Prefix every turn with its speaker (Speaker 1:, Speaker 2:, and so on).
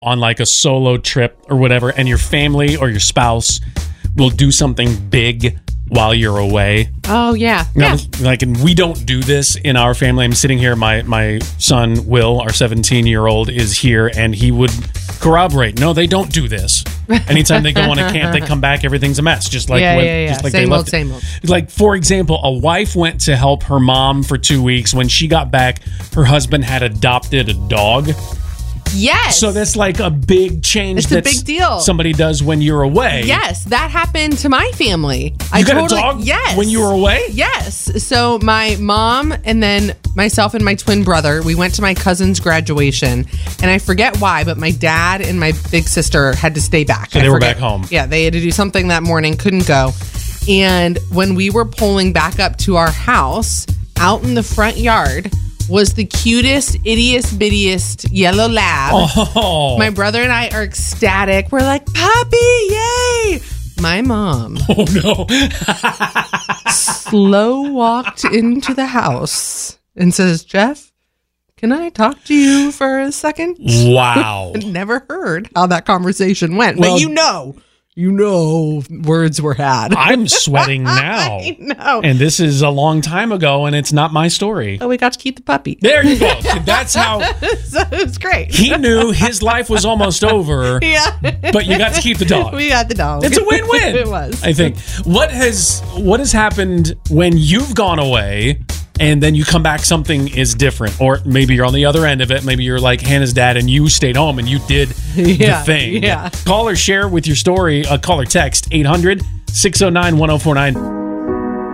Speaker 1: on like a solo trip or whatever, and your family or your spouse will do something big while you're away.
Speaker 2: Oh, yeah.
Speaker 1: Now, like, and we don't do this in our family. I'm sitting here. My son, Will, our 17-year-old, is here, and he would corroborate. No, they don't do this. Anytime they go on a camp, they come back, everything's a mess. Just like Just like
Speaker 2: same old, same old.
Speaker 1: Like, for example, a wife went to help her mom for 2 weeks. When she got back, her husband had adopted a dog.
Speaker 2: Yes.
Speaker 1: So that's like a big change.
Speaker 2: It's a big deal.
Speaker 1: Somebody does when you're away.
Speaker 2: Yes, that happened to my family.
Speaker 1: You got a dog?
Speaker 2: Yes.
Speaker 1: When you were away?
Speaker 2: Yes. So my mom and then myself and my twin brother, we went to my cousin's graduation, and I forget why, but my dad and my big sister had to stay back.
Speaker 1: So they were back home.
Speaker 2: Yeah, they had to do something that morning, couldn't go. And when we were pulling back up to our house, out in the front yard was the cutest, ittiest, bittiest yellow lab.
Speaker 1: Oh.
Speaker 2: My brother and I are ecstatic. We're like, puppy, yay! My mom
Speaker 1: Oh, no.
Speaker 2: slow walked into the house and says, Jeff, can I talk to you for a second?
Speaker 1: Wow.
Speaker 2: Never heard how that conversation went.
Speaker 1: Well,
Speaker 2: but you know, words were had.
Speaker 1: I'm sweating now.
Speaker 2: I know.
Speaker 1: And this is a long time ago, and it's not my story.
Speaker 2: Oh, we got to keep the puppy.
Speaker 1: There you go. That's how
Speaker 2: So it was great.
Speaker 1: he knew his life was almost over,
Speaker 2: Yeah.
Speaker 1: but you got to keep the dog.
Speaker 2: We got the dog.
Speaker 1: It's a win-win.
Speaker 2: It was.
Speaker 1: I think. What has happened when you've gone away and then you come back, something is different? Or maybe you're on the other end of it. Maybe you're like Hannah's dad and you stayed home and you did the thing.
Speaker 2: Yeah.
Speaker 1: Call or share with your story. Call or text 800-609-1049.